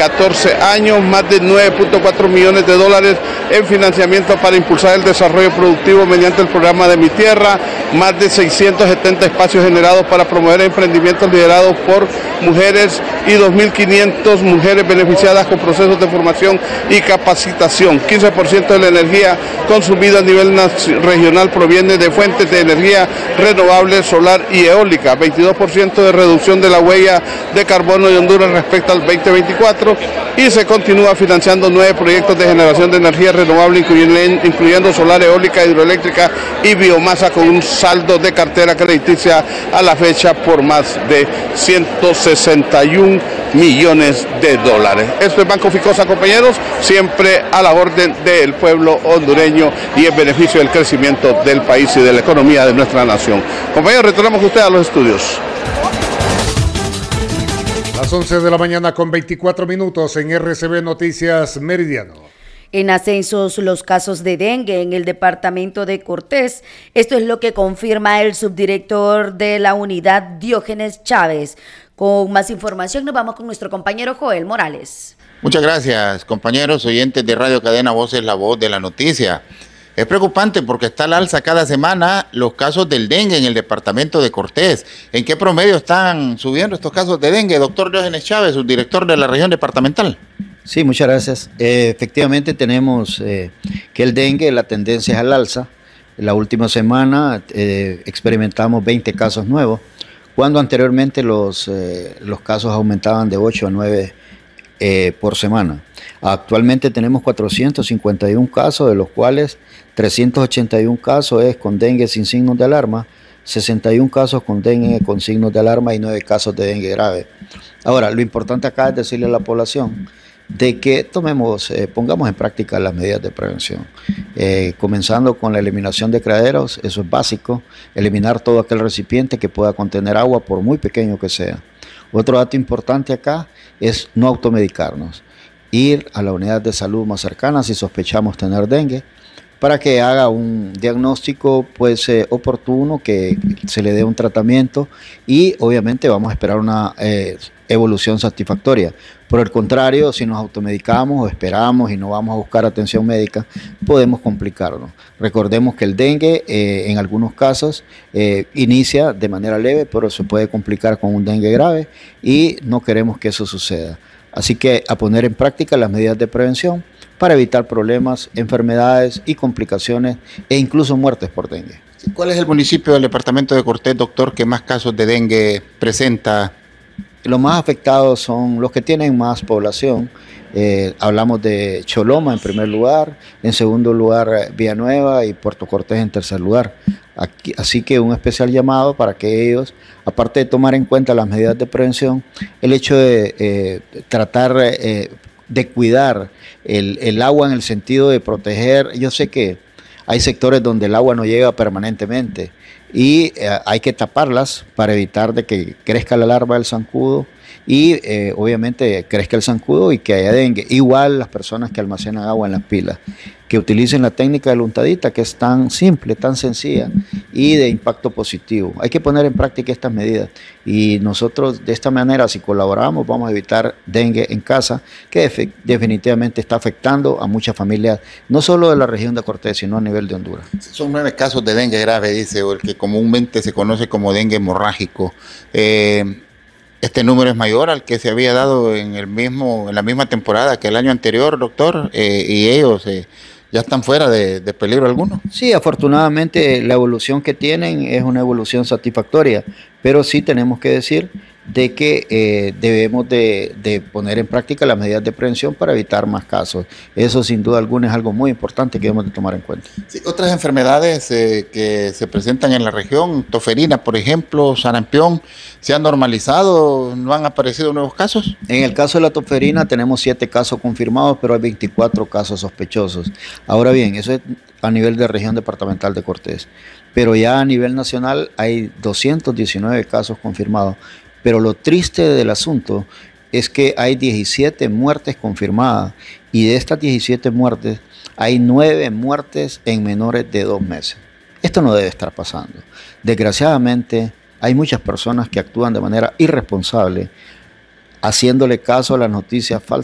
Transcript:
14 años, más de 9.4 millones de dólares en financiamiento para impulsar el desarrollo productivo mediante el programa de Mi Tierra, más de 670 espacios generados para promover emprendimientos liderados por mujeres y 2.500 mujeres beneficiadas con procesos de formación y capacitación. 15% de la energía consumida a nivel regional proviene de fuentes de energía renovables, solar y eólica. 22% de reducción de la huella de carbono de Honduras respecto al 2024, y se continúa financiando 9 proyectos de generación de energía renovable, incluyendo solar, eólica, hidroeléctrica y biomasa, con un saldo de cartera crediticia a la fecha por más de 161 millones de dólares. Esto es Banco Ficosa, compañeros, siempre a la orden del pueblo hondureño y en beneficio del crecimiento del país y de la economía de nuestra nación. Compañeros, retornamos con ustedes a los estudios. Las 11 de la mañana con 24 minutos en RCB Noticias Meridiano. En ascensos los casos de dengue en el departamento de Cortés. Esto es lo que confirma el subdirector de la unidad, Diógenes Chávez. Con más información nos vamos con nuestro compañero Joel Morales. Muchas gracias, compañeros oyentes de Radio Cadena Voces, la voz de la noticia. Es preocupante porque está al alza cada semana los casos del dengue en el departamento de Cortés. ¿En qué promedio están subiendo estos casos de dengue? Doctor Diógenes Chávez, subdirector de la región departamental. Sí, muchas gracias. Efectivamente tenemos que el dengue, la tendencia es al alza. La última semana experimentamos 20 casos nuevos, cuando anteriormente los casos aumentaban de 8 a 9 por semana. Actualmente tenemos 451 casos, de los cuales 381 casos es con dengue sin signos de alarma, 61 casos con dengue con signos de alarma y 9 casos de dengue grave. Ahora, lo importante acá es decirle a la población de que pongamos en práctica las medidas de prevención, comenzando con la eliminación de criaderos. Eso es básico, eliminar todo aquel recipiente que pueda contener agua, por muy pequeño que sea. Otro dato importante acá es no automedicarnos, ir a la unidad de salud más cercana si sospechamos tener dengue, para que haga un diagnóstico oportuno, que se le dé un tratamiento, y obviamente vamos a esperar una evolución satisfactoria. Por el contrario, si nos automedicamos o esperamos y no vamos a buscar atención médica, podemos complicarnos. Recordemos que el dengue en algunos casos inicia de manera leve, pero se puede complicar con un dengue grave y no queremos que eso suceda. Así que a poner en práctica las medidas de prevención para evitar problemas, enfermedades y complicaciones e incluso muertes por dengue. ¿Cuál es el municipio del departamento de Cortés, doctor, que más casos de dengue presenta? Los más afectados son los que tienen más población. Hablamos de Choloma en primer lugar, en segundo lugar Villanueva y Puerto Cortés en tercer lugar. Así que un especial llamado para que ellos, aparte de tomar en cuenta las medidas de prevención, el hecho de tratar de cuidar el agua en el sentido de proteger. Yo sé que hay sectores donde el agua no llega permanentemente y hay que taparlas para evitar de que crezca la larva del zancudo y obviamente crezca el zancudo y que haya dengue. Igual las personas que almacenan agua en las pilas, que utilicen la técnica de la untadita, que es tan simple, tan sencilla y de impacto positivo. Hay que poner en práctica estas medidas y nosotros de esta manera, si colaboramos, vamos a evitar dengue en casa, que definitivamente está afectando a muchas familias, no solo de la región de Cortés, sino a nivel de Honduras. Son 9 casos de dengue grave, dice, o el que comúnmente se conoce como dengue hemorrágico. Este número es mayor al que se había dado en la misma temporada que el año anterior, doctor, y ellos ya están fuera de peligro alguno. Sí, afortunadamente la evolución que tienen es una evolución satisfactoria, pero sí tenemos que decir de que debemos de poner en práctica las medidas de prevención para evitar más casos. Eso sin duda alguna es algo muy importante que debemos de tomar en cuenta. Sí, otras enfermedades que se presentan en la región, toferina por ejemplo, sarampión, ¿se han normalizado? ¿No han aparecido nuevos casos? En el caso de la toferina tenemos 7 casos confirmados, pero hay 24 casos sospechosos. Ahora bien, eso es a nivel de región departamental de Cortés, pero ya a nivel nacional hay 219 casos confirmados. Pero lo triste del asunto es que hay 17 muertes confirmadas y de estas 17 muertes hay 9 muertes en menores de 2 meses. Esto no debe estar pasando. Desgraciadamente hay muchas personas que actúan de manera irresponsable, haciéndole caso a las noticias